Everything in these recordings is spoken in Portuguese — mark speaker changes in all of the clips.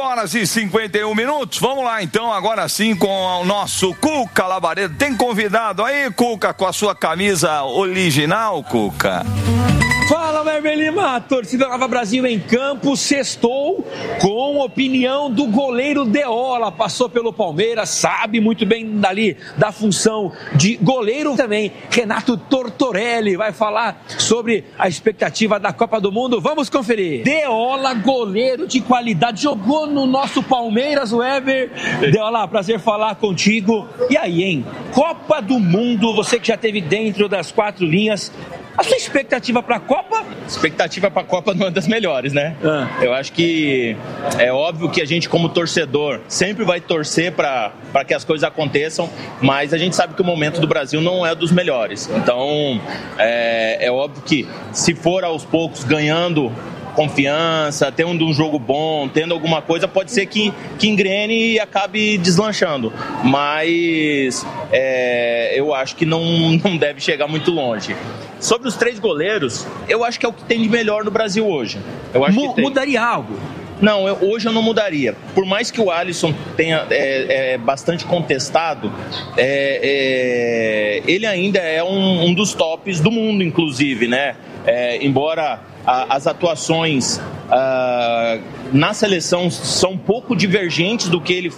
Speaker 1: 8h51. Vamos lá então, agora sim, com o nosso Cuca Lavaredo. Tem convidado aí, Cuca, com a sua camisa original, Cuca?
Speaker 2: Fala, Weber Lima, torcida Nova Brasil em campo, sextou com opinião do goleiro Deola, passou pelo Palmeiras, sabe muito bem dali da função de goleiro também. Renato Tortorelli vai falar sobre a expectativa da Copa do Mundo, vamos conferir. Deola, goleiro de qualidade, jogou no nosso Palmeiras, Weber. Deola, prazer falar contigo. E aí, hein? Copa do Mundo, você que já esteve dentro das 4 linhas, a sua expectativa para a Copa?
Speaker 3: Expectativa para a Copa não é das melhores, né? Eu acho que é óbvio que a gente, como torcedor, sempre vai torcer para que as coisas aconteçam, mas a gente sabe que o momento do Brasil não é dos melhores. Então, é óbvio que se for aos poucos ganhando confiança, tendo um jogo bom, tendo alguma coisa, pode ser que engrene e acabe deslanchando. Mas eu acho que não deve chegar muito longe. Sobre os 3 goleiros, eu acho que é o que tem de melhor no Brasil hoje. Eu acho que tem.
Speaker 2: Mudaria algo?
Speaker 3: Não, hoje eu não mudaria. Por mais que o Alisson tenha bastante contestado, ele ainda é um dos tops do mundo, inclusive, né? Embora as atuações na seleção são um pouco divergentes do que ele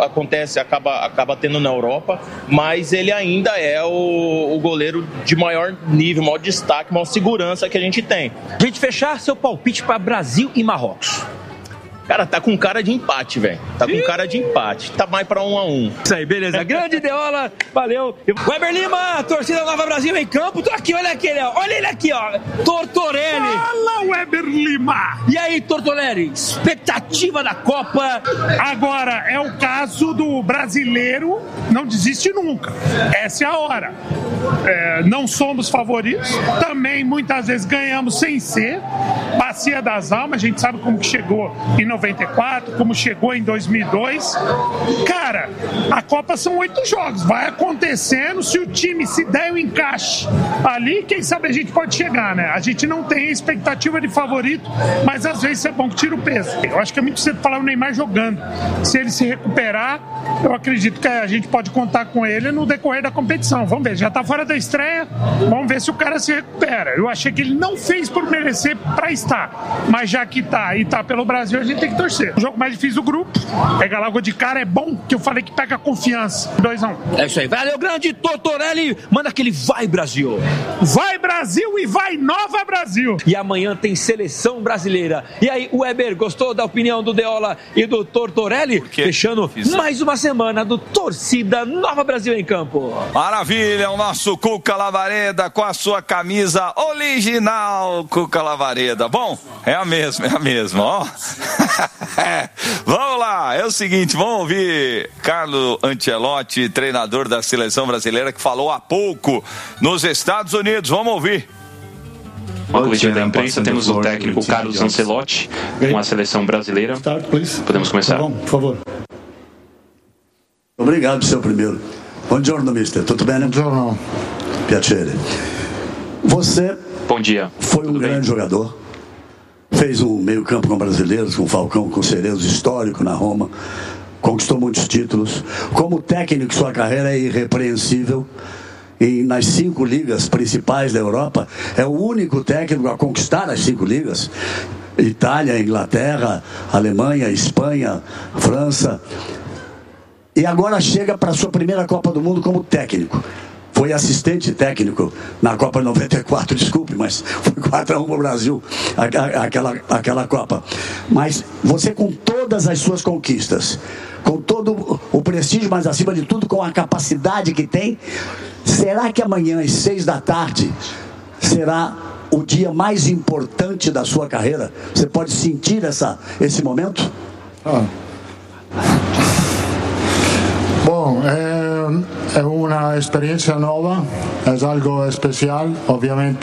Speaker 3: acaba tendo na Europa, mas ele ainda é o goleiro de maior nível, maior destaque, maior segurança que a gente tem.
Speaker 2: A gente fechar seu palpite para Brasil e Marrocos.
Speaker 3: Cara, tá com cara de empate, velho. Tá com cara de empate. Tá mais pra 1-1.
Speaker 2: Isso aí, beleza. Grande Deola, valeu. Weber Lima, torcida Nova Brasil em campo. Tô aqui, olha aqui, ó. Olha ele aqui, ó. Tortorelli.
Speaker 4: Fala, Weber Lima.
Speaker 2: E aí, Tortorelli, expectativa da Copa?
Speaker 4: Agora, é o caso do brasileiro, não desiste nunca. Essa é a hora. Não somos favoritos. Também, muitas vezes, ganhamos sem ser. Bacia das Almas, a gente sabe como que chegou em 94, como chegou em 2002. Cara, a Copa são 8 jogos, vai acontecendo, se o time se der o encaixe ali, quem sabe a gente pode chegar, né? A gente não tem expectativa de favorito, mas às vezes é bom que tira o peso. Eu acho que é muito cedo falar o Neymar jogando. Se ele se recuperar, eu acredito que a gente pode contar com ele no decorrer da competição. Vamos ver, já tá fora da estreia, vamos ver se o cara se recupera. Eu achei que ele não fez por merecer pra estar, mas já que tá e tá pelo Brasil, a gente tem que torcer. O jogo mais difícil do grupo, pegar logo de cara é bom, que eu falei que pega confiança. 2-1.
Speaker 2: É isso aí, valeu, grande Tortorelli, manda aquele vai Brasil.
Speaker 4: Vai Brasil e vai Nova Brasil.
Speaker 2: E amanhã tem seleção brasileira. E aí, Weber, gostou da opinião do Deola e do Tortorelli? Fechando mais uma semana do Torcida Nova Brasil em campo.
Speaker 1: Maravilha, o nosso Cuca Lavareda com a sua camisa original, Cuca Lavareda. Bom, é a mesma, ó. Vamos lá, é o seguinte, vamos ouvir Carlo Ancelotti, treinador da seleção brasileira, que falou há pouco nos Estados Unidos. Vamos ouvir.
Speaker 5: Uma coletiva da imprensa, temos o técnico Carlos Ancelotti com a seleção brasileira. Podemos começar?
Speaker 6: Tá bom, por favor. Obrigado, seu primeiro. Bom dia, mister. Tudo bem, né?
Speaker 7: Bom dia.
Speaker 6: Piacere. Você
Speaker 5: Bom dia.
Speaker 6: Foi um grande jogador. Fez um meio-campo com brasileiros, com Falcão, com Cerezo, histórico na Roma. Conquistou muitos títulos. Como técnico, sua carreira é irrepreensível. E nas 5 ligas principais da Europa, é o único técnico a conquistar as 5 ligas. Itália, Inglaterra, Alemanha, Espanha, França. E agora chega para a sua primeira Copa do Mundo como técnico. Foi assistente técnico na Copa 94, desculpe, mas foi 4-1 para o Brasil, aquela Copa. Mas você, com todas as suas conquistas, com todo o prestígio, mas acima de tudo com a capacidade que tem, será que amanhã às 6 da tarde será o dia mais importante da sua carreira? Você pode sentir esse momento?
Speaker 7: Bom, é uma experiência nova, é algo especial, obviamente.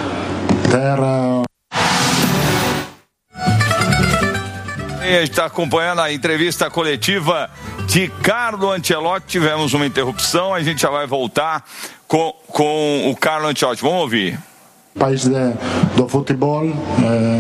Speaker 1: A gente está acompanhando a entrevista coletiva de Carlo Ancelotti. Tivemos uma interrupção, a gente já vai voltar com o Carlo Ancelotti. Vamos ouvir.
Speaker 7: País do futebol.